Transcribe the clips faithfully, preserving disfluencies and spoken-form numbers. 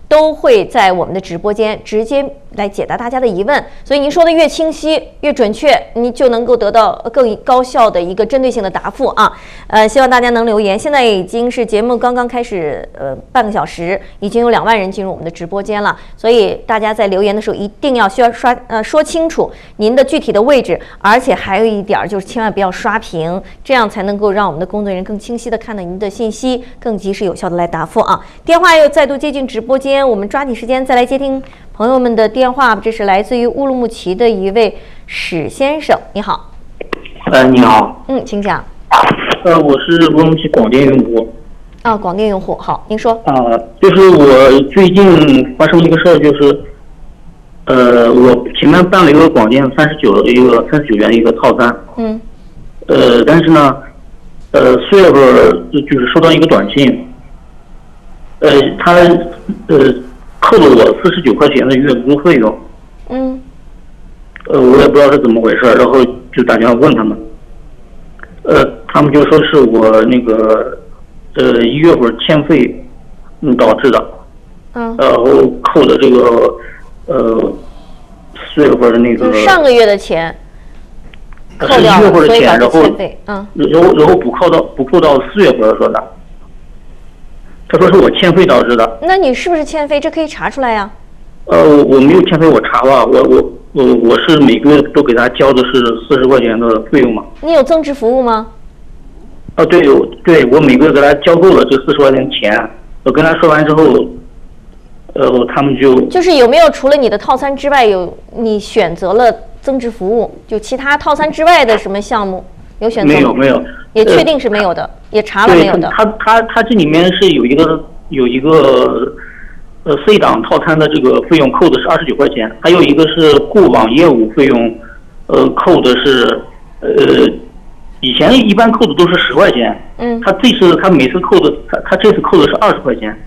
都会在我们的直播间直接来解答大家的疑问，所以您说的越清晰、越准确，你就能够得到更高效的一个针对性的答复啊。呃，希望大家能留言。现在已经是节目刚刚开始，呃，半个小时，已经有两万人进入我们的直播间了，所以大家在留言的时候一定要需要刷呃说清楚您的具体的位置，而且还有一点就是千万不要刷屏，这样才能够让我们的工作人员更清晰的看到您的信息，更及时有效的来答复啊。电话又再度接进直播间。我们抓紧时间再来接听朋友们的电话，这是来自于乌鲁木齐的一位史先生，你好。 呃，你好。 嗯，请讲。 呃，我是乌鲁木齐广电用户。 啊，广电用户，好，您说。 啊、呃，就是我最近发生一个事儿，就是，呃，我前面办了一个广电三十九的一个三十九元的一个套餐。嗯。呃，但是呢，呃，四月份就是收到一个短信。呃，他呃扣了我四十九块钱的月租费用。嗯。呃，我也不知道是怎么回事，然后就打电话问他们。呃，他们就说是我那个呃一月份欠费嗯导致的。嗯。然后扣的这个呃四月份的那个。 上个月的钱。扣掉了，所以导致欠费。嗯。 然后然后补扣到补扣到四月份说的。他说是我欠费导致的。 那你是不是欠费？这可以查出来呀。 呃，我没有欠费，我查了，我我我我是每个月都给他交的是四十块钱的费用嘛。 你有增值服务吗？ 哦，对，有，对我每个月给他交够了这四十块钱钱。我跟他说完之后，呃，他们就就是有没有除了你的套餐之外，有你选择了增值服务，就其他套餐之外的什么项目有选择？ 没有，没有。 也确定是没有的，呃、也查了没有的。 他他他这里面是有一个有一个呃 C 档套餐的这个费用扣的是二十九块钱，还有一个是过网业务费用，呃扣的是呃以前一般扣的都是十块钱，嗯，他这次他每次扣的他他这次扣的是二十块钱。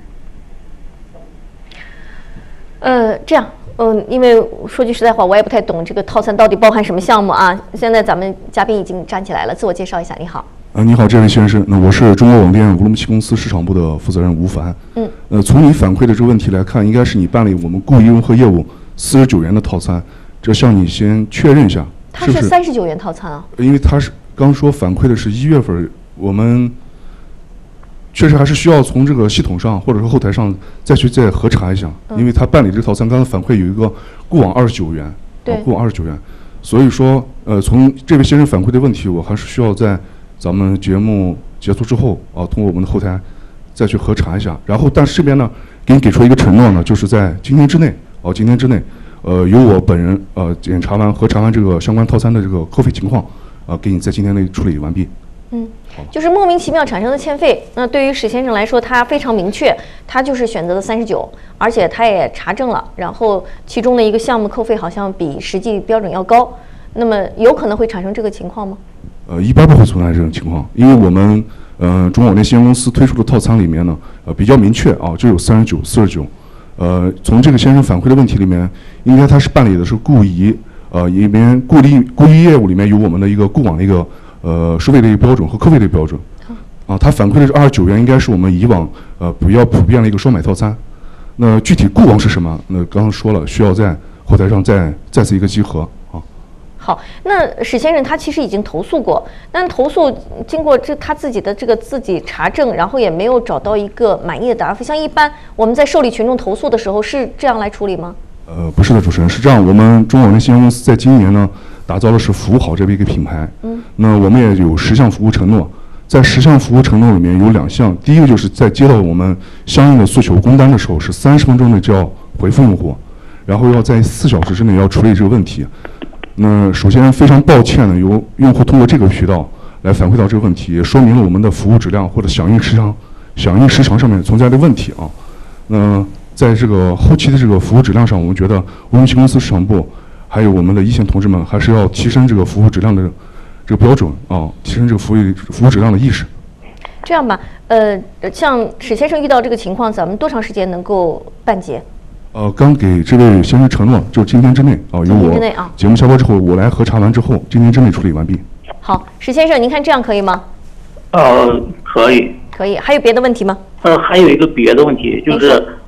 呃，这样。嗯，因为说句实在话，我也不太懂这个套餐到底包含什么项目啊。现在咱们嘉宾已经站起来了，自我介绍一下。你好。 呃，你好，这位先生，那我是中国网电乌鲁木齐公司市场部的负责人吴凡。嗯。呃，从你反馈的这个问题来看，应该是你办理我们固营融合业务四十九元的套餐，这向你先确认一下。 它是三十九元套餐啊。 因为他是刚说反馈的是一月份，我们确实还是需要从这个系统上或者是后台上再去再核查一下，因为他办理这个套餐，刚刚反馈有一个过往二十九元，对，过往二十九元，所以说，呃，从这位先生反馈的问题，我还是需要在咱们节目结束之后啊，通过我们的后台再去核查一下。然后，但是这边呢，给你给出一个承诺呢，就是在今天之内，哦、啊，今天之内，呃，由我本人呃检查完核查完这个相关套餐的这个扣费情况，啊，给你在今天内处理完毕。 嗯，就是莫名其妙产生的欠费，那对于史先生来说，他非常明确，他就是选择了三十九，而且他也查证了，然后其中的一个项目扣费好像比实际标准要高，那么有可能会产生这个情况吗？ 呃，一般不会存在这种情况，因为我们呃中网联信息公司推出的套餐里面呢，呃比较明确啊，就有三十九、四十九，呃，从这个先生反馈的问题里面，应该他是办理的是固移，呃，里面固定固移业务里面有我们的一个固网的一个。呃，收费的一个标准和扣费的一个标准，啊，他反馈的是二十九元，应该是我们以往呃比较普遍的一个双买套餐。那具体固网是什么？那刚刚说了，需要在后台上再再次一个集合啊。 好，那史先生他其实已经投诉过，但投诉经过这他自己的这个自己查证，然后也没有找到一个满意的答复。像一般我们在受理群众投诉的时候是这样来处理吗？ 呃，不是的，主持人是这样，我们中网联信息公司在今年呢，打造的是服务好这么一个品牌。嗯。那我们也有十项服务承诺，在十项服务承诺里面有两项，第一个就是在接到我们相应的诉求工单的时候，是三十分钟内就要回复用户，然后要在四小时之内要处理这个问题。那首先非常抱歉的，由用户通过这个渠道来反馈到这个问题，也说明了我们的服务质量或者响应时长、响应时长上面存在的问题啊。那在这个后期的这个服务质量上，我们觉得乌鲁木齐公司市场部还有我们的一线同志们，还是要提升这个服务质量的这个标准啊，提升这个服务服务质量的意识。 这样吧，呃，像史先生遇到这个情况，咱们多长时间能够办结？ 呃，刚给这位先生承诺，就今天之内啊，由我节目下播之后，我来核查完之后，今天之内处理完毕。 好，史先生，您看这样可以吗？ 呃，可以。 可以，还有别的问题吗？ 呃，还有一个别的问题，就是